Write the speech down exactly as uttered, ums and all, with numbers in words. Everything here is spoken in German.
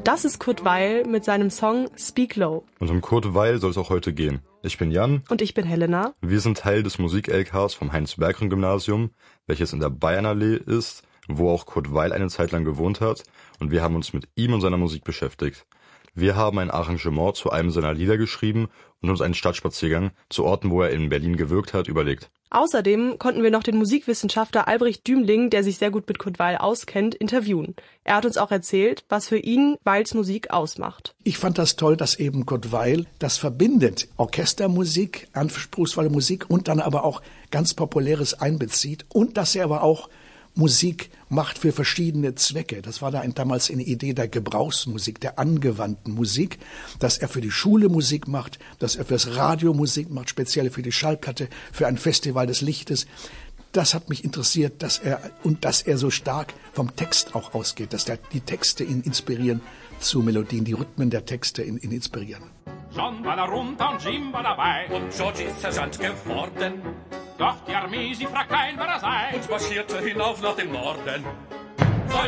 Das ist Kurt Weil mit seinem Song Speak Low. Und um Kurt Weil soll es auch heute gehen. Ich bin Jan. Und ich bin Helena. Wir sind Teil des Musik-L Ks vom Heinz-Berggrün-Gymnasium, welches in der Bayernallee ist, wo auch Kurt Weil eine Zeit lang gewohnt hat. Und wir haben uns mit ihm und seiner Musik beschäftigt. Wir haben ein Arrangement zu einem seiner Lieder geschrieben und uns einen Stadtspaziergang zu Orten, wo er in Berlin gewirkt hat, überlegt. Außerdem konnten wir noch den Musikwissenschaftler Albrecht Dümling, der sich sehr gut mit Kurt Weil auskennt, interviewen. Er hat uns auch erzählt, was für ihn Weils Musik ausmacht. Ich fand das toll, dass eben Kurt Weil das verbindet. Orchestermusik, anspruchsvolle Musik und dann aber auch ganz Populäres einbezieht. Und dass er aber auch Musik macht für verschiedene Zwecke. Das war da damals eine Idee der Gebrauchsmusik, der angewandten Musik, dass er für die Schule Musik macht, dass er fürs Radio Musik macht, speziell für die Schallplatte, für ein Festival des Lichtes. Das hat mich interessiert, dass er und dass er so stark vom Text auch ausgeht, dass der, die Texte ihn inspirieren zu Melodien, die Rhythmen der Texte ihn, ihn inspirieren. John war da runter und Jim war dabei und George ist Sergeant geworden. Doch die Armee, sie fragt kein, wer er sei, und marschierte hinauf nach dem Norden.